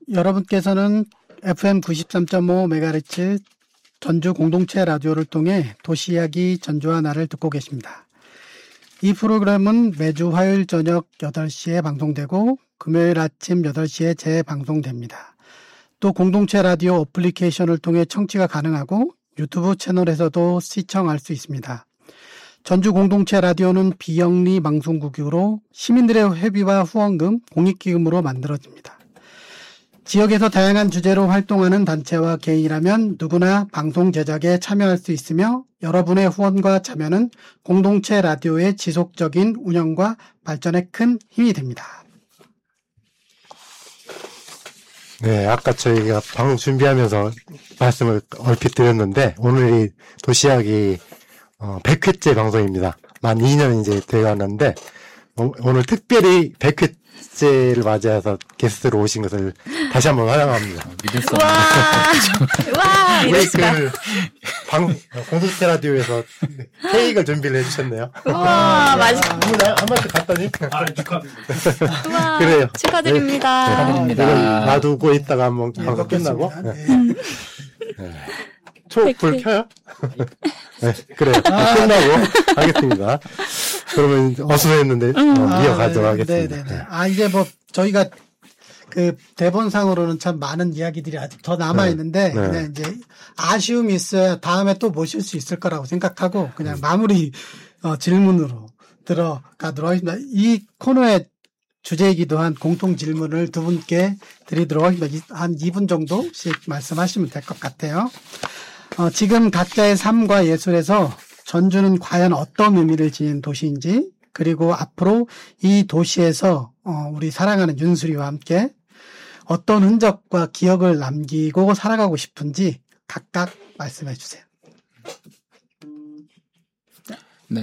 여러분께서는 FM 93.5MHz 전주 공동체 라디오를 통해 도시 이야기 전주와 나를 듣고 계십니다. 이 프로그램은 매주 화요일 저녁 8시에 방송되고 금요일 아침 8시에 재방송됩니다. 또 공동체 라디오 어플리케이션을 통해 청취가 가능하고 유튜브 채널에서도 시청할 수 있습니다. 전주 공동체 라디오는 비영리 방송국으로 시민들의 회비와 후원금, 공익기금으로 만들어집니다. 지역에서 다양한 주제로 활동하는 단체와 개인이라면 누구나 방송 제작에 참여할 수 있으며 여러분의 후원과 참여는 공동체 라디오의 지속적인 운영과 발전에 큰 힘이 됩니다. 네, 아까 저희가 방송 준비하면서 말씀을 얼핏 드렸는데 오늘이 도시이야기 100회째 방송입니다. 만 2년 이제 되어갔는데 오늘 특별히 100회째를 맞이해서 게스트로 오신 것을 다시 한번 환영합니다. 믿을 수 없네요. 와, 우리 공동체 라디오에서 케이크를 준비를 해주셨네요. 우와, 맛있다. 한 번씩 갔더니. 축하드립니다. 우와, 그래요. 축하드립니다. 네. 축하드립니다. 이걸 놔두고 있다가 한번 방송 끝나고. 네. 네. 초불 켜요? 네, 그래요. 끝나고 하겠습니다. 그러면 어수선했는데 이어가도록 하겠습니다. 네네네. 이제 뭐 저희가 그 대본상으로는 참 많은 이야기들이 아직 더 남아 있는데 그냥 이제 아쉬움이 있어야 다음에 또 모실 수 있을 거라고 생각하고 그냥 마무리 질문으로 들어가도록 하겠습니다. 이 코너의 주제이기도 한 공통 질문을 두 분께 드리도록 하겠습니다. 한 2분 정도씩 말씀하시면 될 것 같아요. 지금 각자의 삶과 예술에서 전주는 과연 어떤 의미를 지닌 도시인지, 그리고 앞으로 이 도시에서 우리 사랑하는 윤수리와 함께 어떤 흔적과 기억을 남기고 살아가고 싶은지 각각 말씀해 주세요. 네.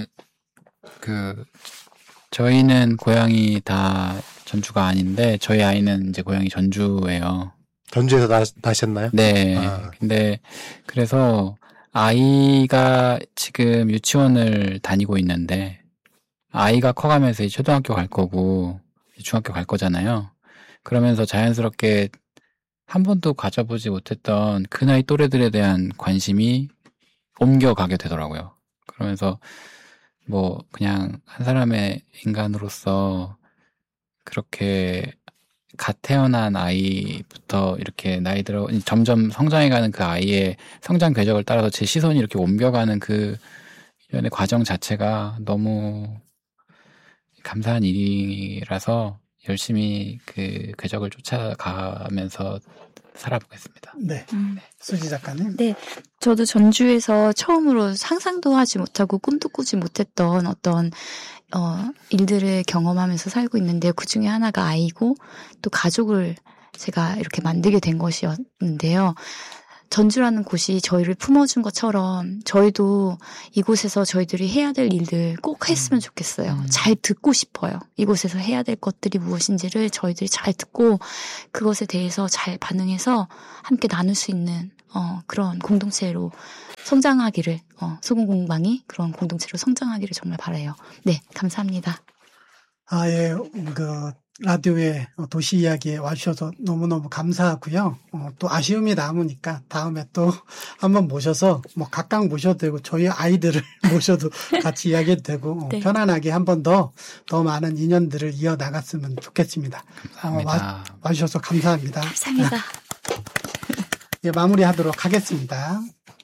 저희는 고향이 다 전주가 아닌데 저희 아이는 이제 고향이 전주예요. 전주에서 나셨나요? 네. 근데 그래서 아이가 지금 유치원을 다니고 있는데 아이가 커가면서 이제 초등학교 갈 거고 중학교 갈 거잖아요. 그러면서 자연스럽게 한 번도 가져보지 못했던 그 나이 또래들에 대한 관심이 옮겨가게 되더라고요. 그러면서 뭐 그냥 한 사람의 인간으로서 그렇게 갓 태어난 아이부터 이렇게 나이 들어 점점 성장해가는 그 아이의 성장 궤적을 따라서 제 시선이 이렇게 옮겨가는 그 일련의 과정 자체가 너무 감사한 일이라서 열심히 그 궤적을 쫓아가면서 살아보겠습니다. 네. 수지 작가님. 네. 저도 전주에서 처음으로 상상도 하지 못하고 꿈도 꾸지 못했던 어떤 일들을 경험하면서 살고 있는데 그 중에 하나가 아이고 또 가족을 제가 이렇게 만들게 된 것이었는데요. 전주라는 곳이 저희를 품어준 것처럼 저희도 이곳에서 저희들이 해야 될 일들 꼭 했으면 좋겠어요. 잘 듣고 싶어요. 이곳에서 해야 될 것들이 무엇인지를 저희들이 잘 듣고 그것에 대해서 잘 반응해서 함께 나눌 수 있는 그런 공동체로 성장하기를 소금공방이 그런 공동체로 성장하기를 정말 바라요. 네, 감사합니다. 예, 라디오에 도시 이야기에 와주셔서 너무너무 감사하고요. 또 아쉬움이 남으니까 다음에 또 한번 모셔서 각각 모셔도 되고 저희 아이들을 모셔도 같이 이야기해도 되고 네. 편안하게 한 번 더 많은 인연들을 이어나갔으면 좋겠습니다. 감사합니다. 와주셔서 감사합니다. 감사합니다. 예, 마무리하도록 하겠습니다.